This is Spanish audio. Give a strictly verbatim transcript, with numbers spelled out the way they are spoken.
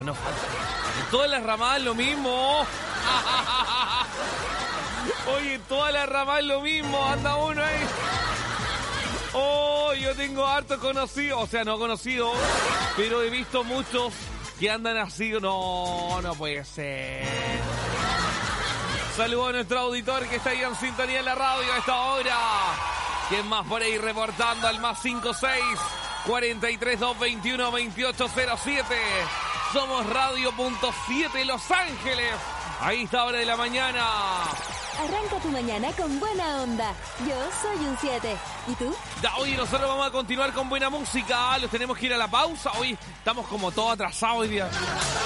No falta. En todas las ramadas lo mismo. Oye, en todas las ramadas lo mismo. Anda uno ahí. Oh, yo tengo harto conocido. O sea, no conocido. Pero he visto muchos que andan así. No, no puede ser. Saludos a nuestro auditor que está ahí en sintonía en la radio a esta hora. ¿Quién más por ahí reportando al más cinco seis cuatro tres dos veintiuno veintiocho cero siete? Somos Radio Punto siete Los Ángeles. Ahí está hora de la mañana. Arranca tu mañana con buena onda. Yo soy un siete. ¿Y tú? Ya, hoy nosotros vamos a continuar con buena música. Los tenemos que ir a la pausa. Hoy estamos como todos atrasados hoy día.